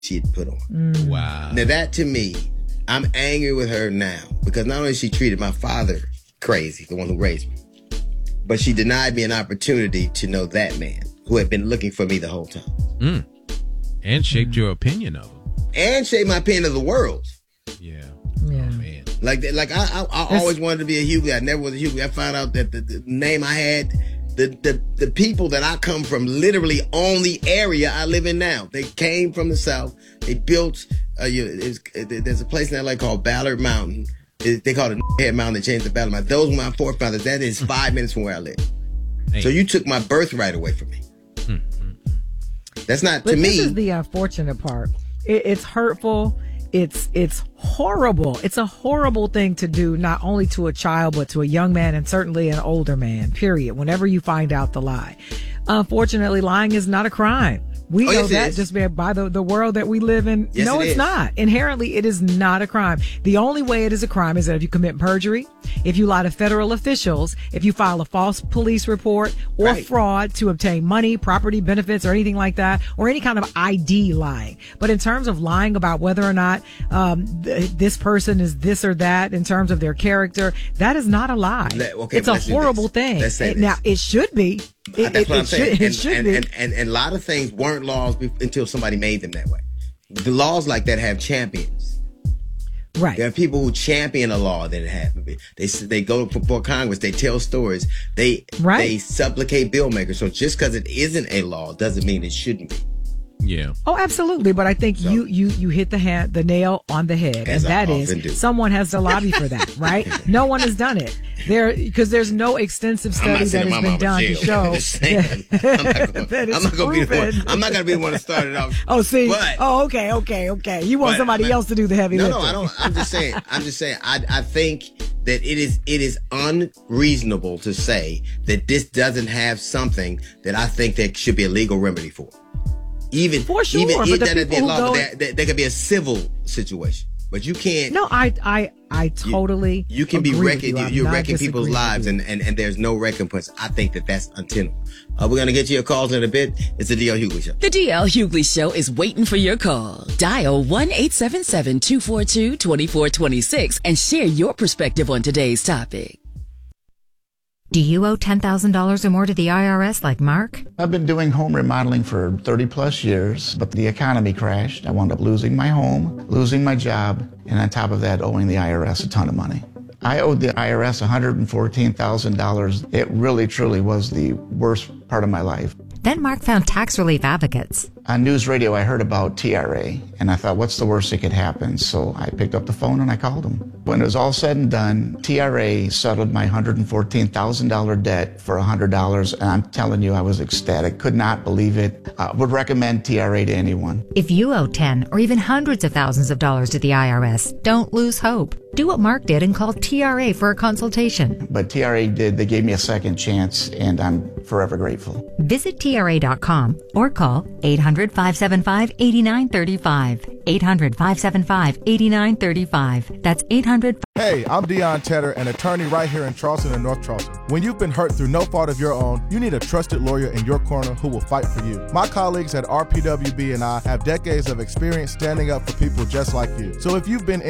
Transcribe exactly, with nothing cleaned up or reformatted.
she had put on. Mm. Wow. Now that to me, I'm angry with her now because not only she treated my father crazy, the one who raised me, but she denied me an opportunity to know that man who had been looking for me the whole time. Mm. And shaped mm. your opinion of him. And shaped my opinion of the world. Yeah. Yeah. Oh, man. Like, like I, I, I always wanted to be a Hughley. I never was a Hughley. I found out that the, the name I had, the, the the people that I come from, literally own the area I live in now. They came from the South. They built. Uh, you, it was, it, there's a place in L A called Ballard Mountain. It, they called it Head Mountain. They changed it to Ballard Mountain. Those were my forefathers. That is five minutes from where I live. Hey. So you took my birthright away from me. Mm-hmm. That's not but to this me. This is the unfortunate part. It, it's hurtful. It's it's horrible. It's a horrible thing to do, not only to a child, but to a young man and certainly an older man, period, whenever you find out the lie. Unfortunately, lying is not a crime. We oh, know yes, that just by, by the, the world that we live in. Yes, no, it it's is. not. Inherently, it is not a crime. The only way it is a crime is that if you commit perjury, if you lie to federal officials, if you file a false police report or right. fraud to obtain money, property, benefits, or anything like that, or any kind of I D lying. But in terms of lying about whether or not um, th- this person is this or that in terms of their character, that is not a lie. Let, okay, it's a horrible thing. Let's say it, this. Now, it should be. It, That's it, what it I'm saying. should, it and, should and, be. and, and, and a lot of things weren't laws be- until somebody made them that way. The laws like that have champions. Right. There are people who champion a law that it happened. They they go before Congress. They tell stories. They right. they supplicate bill makers. So just because it isn't a law doesn't mean it shouldn't be. Yeah. Oh, absolutely. But I think so, you, you, you hit the hand, the nail on the head. And that is do. someone has to lobby for that, right? No one has done it. There, because there's no extensive study that has been done to show that, that it's I'm not going to be the one. I'm not going to be the one to start it off. Oh, see. But, oh, okay, okay, okay. You want but, somebody but, else to do the heavy no, lifting. No, I don't. I'm just saying. I'm just saying. I I think that it is it is unreasonable to say that this doesn't have something that I think there should be a legal remedy for. Even for sure, even but if the that people who law, go, there, there, there could be a civil situation, but you can't. No, I I I totally. You, you can agree be wrecking. you. You, you're wrecking people's lives, and, and and there's no recompense. I think that that's untenable. Uh, we're gonna get to your calls in a bit. It's the D L Hughley Show. The D L Hughley Show is waiting for your call. Dial one eight seven seven two four two two four two six and share your perspective on today's topic. Do you owe ten thousand dollars or more to the I R S like Mark? I've been doing home remodeling for thirty plus years, but the economy crashed. I wound up losing my home, losing my job, and on top of that, owing the I R S a ton of money. I owed the I R S one hundred fourteen thousand dollars. It really, truly was the worst part of my life. Then Mark found tax relief advocates. On news radio, I heard about T R A, and I thought, what's the worst that could happen? So I picked up the phone and I called them. When it was all said and done, T R A settled my one hundred fourteen thousand dollars debt for one hundred dollars, and I'm telling you, I was ecstatic. Could not believe it. I would recommend T R A to anyone. If you owe ten or even hundreds of thousands of dollars to the I R S, don't lose hope. Do what Mark did and call T R A for a consultation. But T R A did. They gave me a second chance, and I'm forever grateful. Visit T R A dot com or call eight hundred, five seven five, eight nine three five. eight hundred, five seven five, eight nine three five. That's eight hundred. Hey, I'm Deion Cheddar, an attorney right here in Charleston and North Charleston. When you've been hurt through no fault of your own, you need a trusted lawyer in your corner who will fight for you. My colleagues at R P W B and I have decades of experience standing up for people just like you. So if you've been